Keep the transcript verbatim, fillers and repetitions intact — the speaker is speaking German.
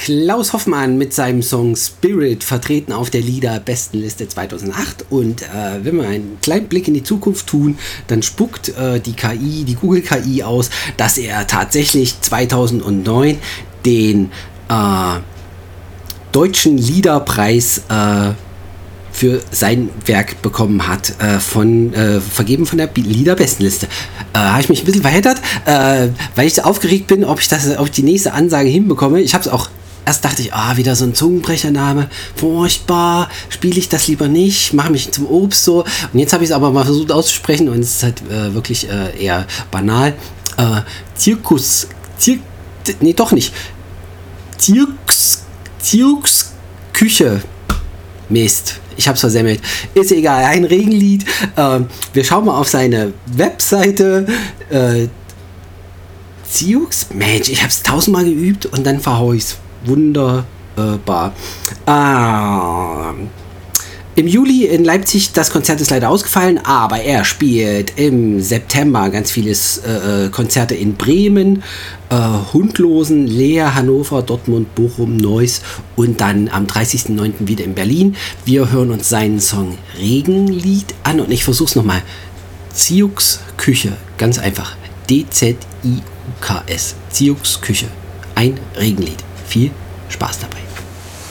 Klaus Hoffmann mit seinem Song Spirit, vertreten auf der Liederbestenliste zweitausendacht. Und äh, wenn wir einen kleinen Blick in die Zukunft tun, dann spuckt äh, die K I, die Google-K I aus, dass er tatsächlich zweitausendneun den äh, Deutschen Liederpreis äh, für sein Werk bekommen hat, äh, von, äh, vergeben von der Liederbestenliste. Äh, habe ich mich ein bisschen verheddert, äh, weil ich so aufgeregt bin, ob ich, das, ob ich die nächste Ansage hinbekomme. Ich habe es auch, erst dachte ich, ah, wieder so ein Zungenbrechername, furchtbar, spiele ich das lieber nicht, mache mich zum Obst so. Und jetzt habe ich es aber mal versucht auszusprechen und es ist halt äh, wirklich äh, eher banal. Äh, Zirkus, Zir, nee, doch nicht. Zirks, Zirks Küche. Mist, ich hab's versemmelt. Ist egal, ein Regenlied. Äh, wir schauen mal auf seine Webseite. Äh, Ziux? Mensch, ich hab's tausendmal geübt und dann verhau ich's. Wunderbar. Ah. Im Juli in Leipzig, das Konzert ist leider ausgefallen, aber er spielt im September ganz viele äh, Konzerte in Bremen, äh, Hundlosen, Leer, Hannover, Dortmund, Bochum, Neuss und dann am dreißigsten neunten wieder in Berlin. Wir hören uns seinen Song Regenlied an und ich versuche es nochmal. Ziux Küche, ganz einfach. D Z I U K S. Ziux Küche. Ein Regenlied. Viel Spaß dabei.